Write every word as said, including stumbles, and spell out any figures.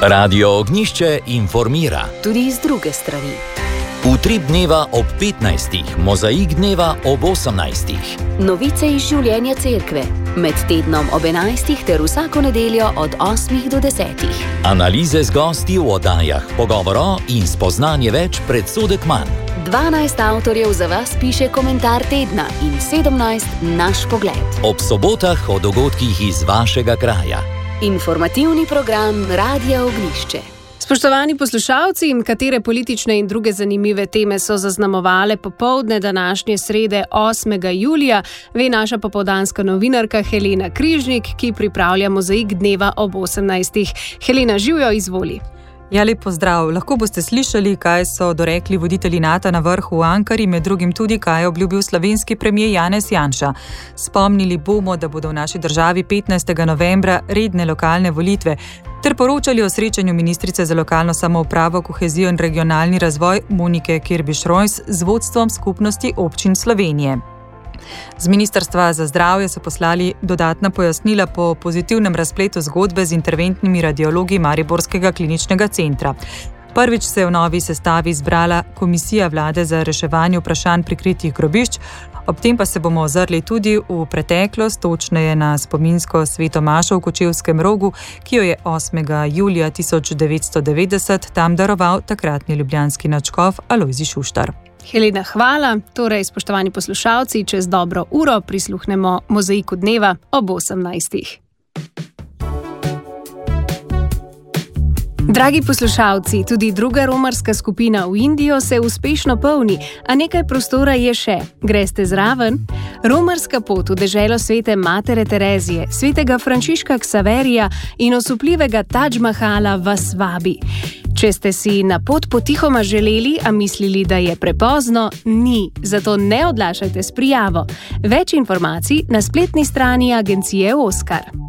Radio Ognjišče informira. Tudi iz druge strani. Utrip dneva ob petnajstih, mozaik dneva ob osemnajstih. Novice iz življenja cerkve. Med tednom ob enajstih ter vsako nedeljo od osmih do desetih. Analize z gosti v oddajah, pogovoro in spoznanje več, predsodek manj. dvanajst avtorjev za vas piše komentar tedna in sedemnajst naš pogled. Ob sobotah o dogodkih iz vašega kraja. Informativni program Radia Ognjišče. Spoštovani poslušalci, katere politične in druge zanimive teme so zaznamovale popoldne današnje srede osmega julija, ve naša popoldanska novinarka Helena Križnik, ki pripravlja mozaik dneva ob osemnajstih. Helena, živjo, izvoli. Ja, lep pozdrav. Lahko boste slišali, kaj so dorekli voditelji NATO na vrhu v Ankari, med drugim tudi, kaj je obljubil slovenski premier Janez Janša. Spomnili bomo, da bodo v naši državi petnajstega novembra redne lokalne volitve, ter poročali o srečanju ministrice za lokalno samoupravo, kohezijo in regionalni razvoj Monike Kirbiš-Rojs z vodstvom skupnosti občin Slovenije. Z Ministrstva za zdravje so poslali dodatna pojasnila po pozitivnem razpletu zgodbe z interventnimi radiologi Mariborskega kliničnega centra. Prvič se je v novi sestavi izbrala Komisija vlade za reševanje vprašanj prikritih grobišč, ob tem pa se bomo ozrli tudi v preteklost, točneje na spominsko sveto mašo v Kočevskem Rogu, ki jo je osmega julija tisoč devetsto devetdeset tam daroval takratni ljubljanski nadškof Alojzij Šuštar. Helena, hvala. Torej, spoštovani poslušalci, čez dobro uro prisluhnemo mozaiku dneva ob osemnajstih. Dragi poslušalci, tudi druga romarska skupina v Indijo se uspešno polni, a nekaj prostora je še. Greste zraven? Romarska pot v deželo svete Matere Terezije, svetega Frančiška Ksaverija in osupljivega Tadž Mahala vas vabi. Če ste si na pot potihoma želeli, a mislili, da je prepozno, ni. Zato ne odlašajte s prijavo. Več informacij na spletni strani agencije Oskar.